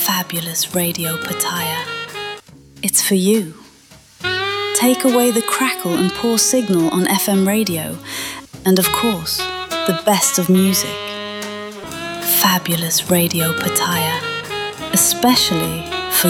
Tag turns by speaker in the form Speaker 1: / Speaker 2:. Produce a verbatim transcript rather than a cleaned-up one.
Speaker 1: Fabulous Radio Pattaya. It's for you. Take away the crackle and poor signal on F M radio, and of course, the best of music. Fabulous Radio Pattaya, especially